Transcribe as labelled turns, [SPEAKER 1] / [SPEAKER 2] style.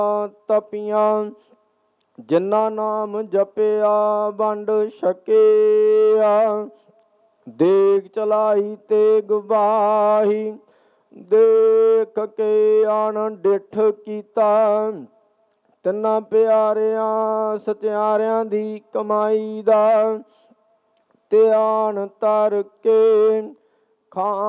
[SPEAKER 1] ਤਪੀਆਂ, ਜਿਨ੍ਹਾਂ ਨਾਮ ਜਪਿਆ ਵੰਡ ਛਕਿਆ। ਦੇਗ ਚਲਾਈ ਤੇਗ ਬਾਹੀ, ਦੇਖ ਕੇ ਅਣਡਿੱਠ ਕੀਤਾ। ਤਿੰਨਾਂ ਪਿਆਰਿਆਂ ਸਚਿਆਰਿਆਂ ਦੀ ਕਮਾਈ ਦਾ ਧਿਆਨ ਧਰ ਕੇ